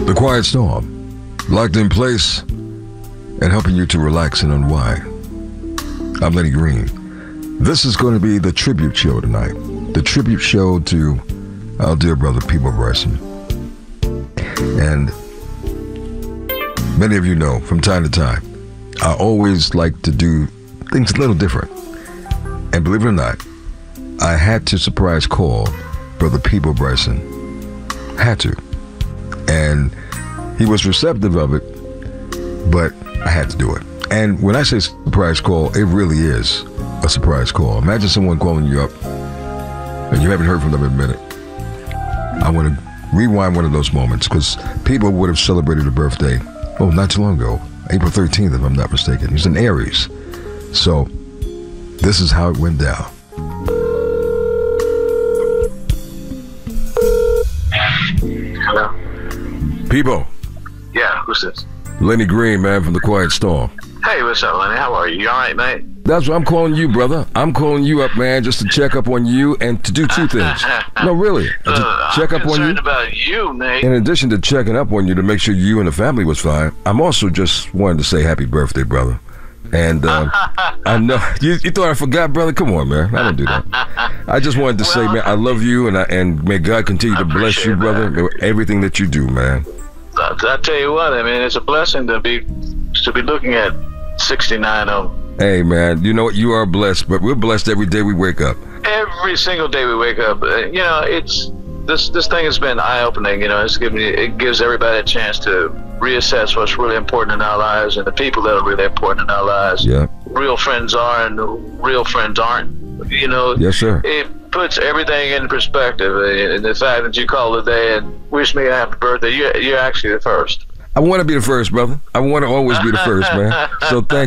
The Quiet Storm, locked in place and helping you to relax and unwind. I'm Lenny Green. This is going to be the tribute show tonight. The tribute show to our dear brother, Peabo Bryson. And many of you know, from time to time, I always like to do things a little different. And believe it or not, I had to surprise call brother Peabo Bryson. Had to. And he was receptive of it, but I had to do it. And when I say surprise call, it really is a surprise call. Imagine someone calling you up and you haven't heard from them in a minute. I want to rewind one of those moments because Peabo would have celebrated a birthday, not too long ago, April 13th, if I'm not mistaken. He's in Aries. So this is how it went down. Hello? Peabo. Yeah, who's this? Lenny Green, man, from The Quiet Storm. Hey, what's up, Lenny? How are you? You all right, mate? That's what I'm calling you, brother. I'm calling you up, man, just to check up on you and to do two things. No, really. To check up on you. I'm concerned about you, mate. In addition to checking up on you to make sure you and the family was fine, I'm also just wanted to say happy birthday, brother. And I know you thought I forgot, brother. Come on, man. I don't do that. I just wanted to say, man, I love you, and may God continue to bless you, brother, with everything that you do, man. I tell you what, I mean, it's a blessing to be looking at 69 of them. Hey, man, you know what? You are blessed, but we're blessed every day we wake up. Every single day we wake up. It's this thing has been eye-opening. It gives everybody a chance to reassess what's really important in our lives and the people that are really important in our lives. Yeah. Real friends are and real friends aren't. Yes, sir. It puts everything in perspective. And the fact that you called today and wish me a happy birthday, you're actually the first. I want to be the first, brother. I want to always be the first, man. So thank